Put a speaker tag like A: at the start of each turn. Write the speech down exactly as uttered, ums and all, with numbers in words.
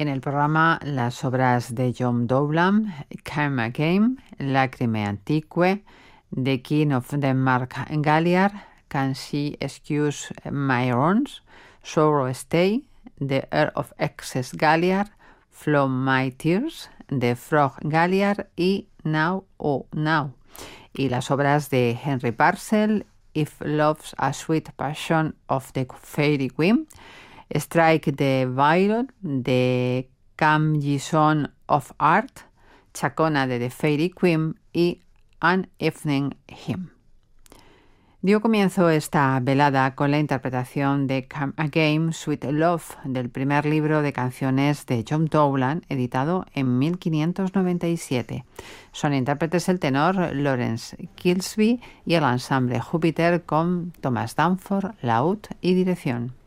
A: En el programa las obras de John Dowland, Come Again, Lacrime Antique, The King of Denmark Galliard, Can She Excuse My Wrongs, Sorrow Stay, The Earl of Essex Galliard, Flow My Tears, The Frog Galliard y Now Oh Now. Y las obras de Henry Purcell, If Love's a Sweet Passion of the Fairy Queen, Strike the Violet, The Come Ye Son of Art, Chacona de The Fairy Queen y An Evening Hymn. Dio comienzo esta velada con la interpretación de Come Again, Sweet Love, del primer libro de canciones de John Dowland, editado en mil quinientos noventa y siete. Son intérpretes el tenor Lawrence Kilsby y el ensamble Júpiter con Thomas Danforth, laúd y dirección.